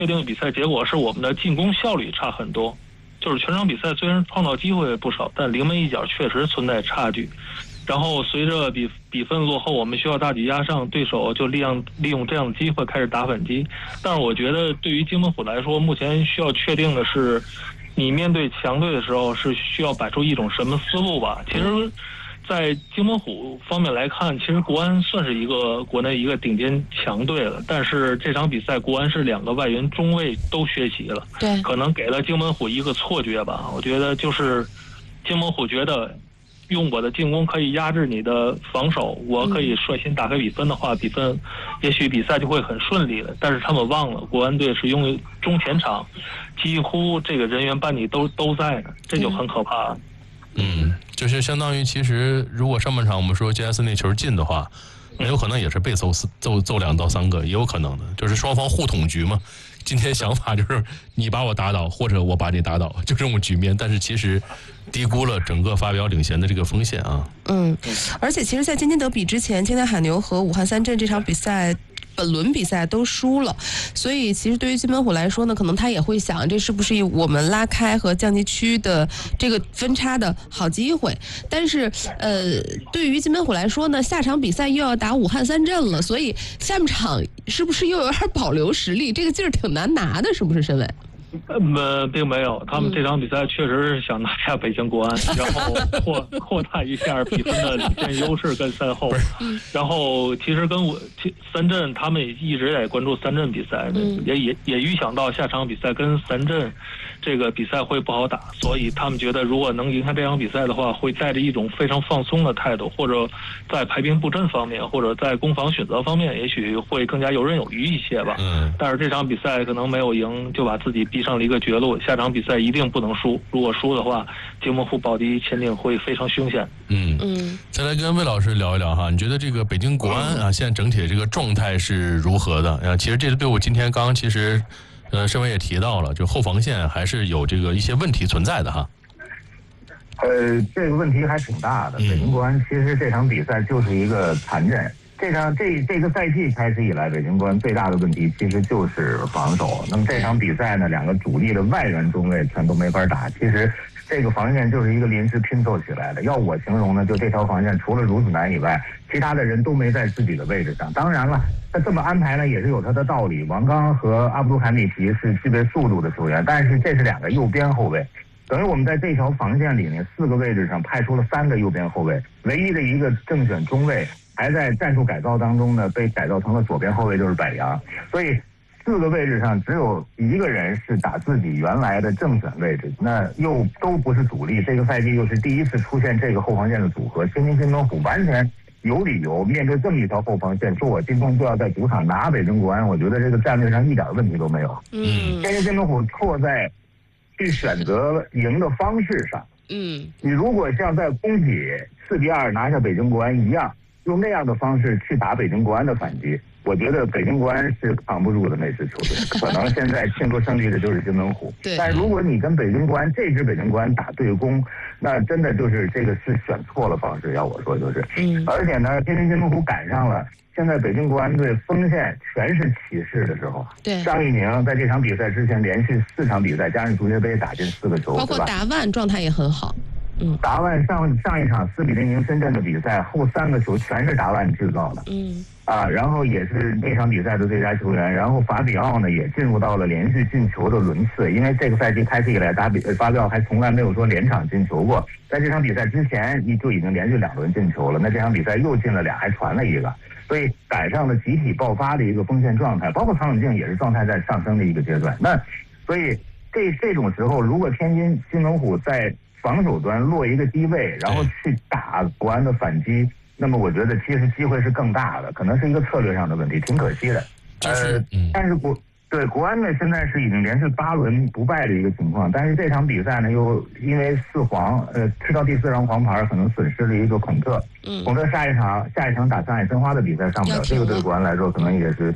确定比赛结果是我们的进攻效率差很多。就是全场比赛虽然创造机会不少，但临门一脚确实存在差距。然后随着比分落后，我们需要大举压上，对手就利用这样的机会开始打反击。但是我觉得对于津门虎来说，目前需要确定的是，你面对强队的时候是需要摆出一种什么思路吧。其实在津门虎方面来看，其实国安算是国内一个顶尖强队了，但是这场比赛国安是2个外援中卫都缺席了， 对， 可能给了津门虎一个错觉吧。我觉得就是津门虎觉得用我的进攻可以压制你的防守，我可以率先打开比分的话，也许比赛就会很顺利了。但是他们忘了，国安队是用中前场，几乎这个人员班底都在呢，这就很可怕。 就是相当于其实如果上半场我们说杰埃斯那球进的话，那有可能也是被揍2到3个，也有可能的，就是双方互捅局嘛。今天想法就是你把我打倒，或者我把你打倒，就这种局面。但是其实低估了整个发表领先的这个风险啊。 而且其实，在京津德比之前，青海海牛和武汉三镇这场比赛。本轮比赛都输了，所以其实对于津门虎来说呢，可能他也会想，这是不是我们拉开和降级区的这个分差的好机会？但是，对于津门虎来说呢，下场比赛又要打武汉三镇了，所以下半场是不是又有点保留实力？这个劲儿挺难拿的，是不是，申伟？ 并没有，他们这场比赛确实是想拿下北京国安，然后扩大一下比分的领先优势跟赛后。然后其实跟三镇他们也一直在关注三镇比赛，也预想到下场比赛跟三镇这个比赛会不好打，所以他们觉得如果能赢下这场比赛的话，会带着一种非常放松的态度，或者在排兵布阵方面，或者在攻防选择方面，也许会更加游刃有余一些吧。但是这场比赛可能没有赢，就把自己逼上了一个绝路。下场比赛一定不能输，如果输的话，津门虎保级前景会非常凶险。 再来跟魏老师聊一聊哈，你觉得这个北京国安啊，现在整体的这个状态是如何的？其实这支队伍今天刚刚其实。申伟也提到了，就后防线还是有这个一些问题存在的哈。 这个问题还挺大的。北京国安其实这场比赛就是一个残阵。这个赛季开始以来，北京国安最大的问题其实就是防守。那么这场比赛呢，2个主力的外援中卫全都没法打。其实这个防线就是一个临时拼凑起来的。要我形容呢，就这条防线除了孺子男以外，其他的人都没在自己的位置上。当然了，他这么安排呢，也是有他的道理。王刚和阿卜杜凯米奇是具备速度的球员，但是这是2个右边后卫，等于我们在这条防线里面4个位置上派出了3个右边后卫，唯一的一个正选中卫还在战术改造当中呢，被改造成了左边后卫，就是柏杨。所以4个位置上只有1个人是打自己原来的正选位置，那又都不是主力。这个赛季又是第一次出现这个后防线的组合，天津津门虎完全有理由面对这么一条后防线，说我今天就要在主场拿北京国安，我觉得这个战略上一点问题都没有。天津津门虎错在去选择赢的方式上。你如果像在工体4-2拿下北京国安一样，用那样的方式去打北京国安的反击，我觉得北京国安是扛不住的那支球队。可能现在庆祝胜利的就是津门虎。但如果你跟北京国安这支北京国安打对攻，那真的就是这个是选错了方式，要我说就是。而且呢，天津津门虎赶上了现在北京国安队锋线全是骑士的时候。张玉宁在这场比赛之前连续4场比赛加上足协杯打进4个球， 包括达万状态也很好。 达万上一场4-0赢深圳的比赛后3个球全是达万制造的。然后也是那场比赛的最佳球员。然后法比奥呢也进入到了连续进球的轮次，因为这个赛季开始以来，法比奥还从来没有说连场进球过。在这场比赛之前就已经连续2轮进球了，那这场比赛又进了2，还传了1个，所以赶上了集体爆发的一个锋线状态，包括唐永静也是状态在上升的一个阶段。那所以这种时候，如果天津津门虎在防守端落一个低位，然后去打国安的反击，那么我觉得其实机会是更大的，可能是一个策略上的问题，挺可惜的。但是国安呢现在是已经连续8轮不败的一个情况，但是这场比赛呢又因为4黄，吃到第4张黄牌，可能损失了一个孔特。孔特下一场打上海申花的比赛上不了，这个对国安来说可能也是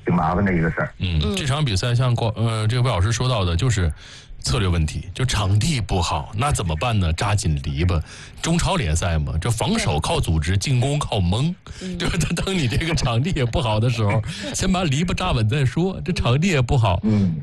挺麻烦的一个事儿。 这场比赛像这个魏老师说到的，就是策略问题，就场地不好，那怎么办呢？扎紧篱笆。中超联赛嘛，这防守靠组织，进攻靠蒙。就是当你这个场地也不好的时候，先把篱笆扎稳再说。这场地也不好，